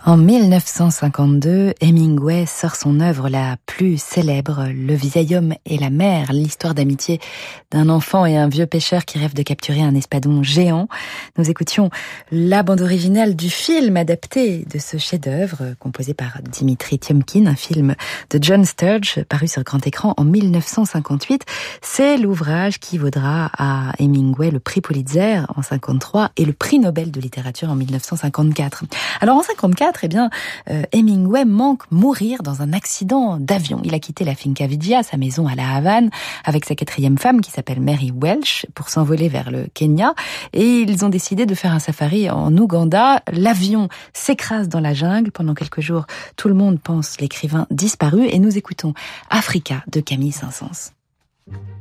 En 1952, Hemingway sort son œuvre la plus célèbre, Le vieil homme et la mer, l'histoire d'amitié d'un enfant et un vieux pêcheur qui rêvent de capturer un espadon géant. Nous écoutions la bande originale du film adapté de ce chef-d'œuvre, composé par Dimitri Tiomkin, un film de John Sturge, paru sur grand écran en 1958. C'est l'ouvrage qui vaudra à Hemingway le prix Pulitzer en 1953 et le prix Nobel de littérature en 1954. Alors en 1954, Hemingway manque mourir dans un accident d'avion. Il a quitté la Finca Vigia, sa maison à La Havane, avec sa quatrième femme qui s'appelle Mary Welch, pour s'envoler vers le Kenya. Et ils ont décidé de faire un safari en Ouganda. L'avion s'écrase dans la jungle. Pendant quelques jours, tout le monde pense l'écrivain disparu. Et nous écoutons Africa de Camille Saint-Saëns.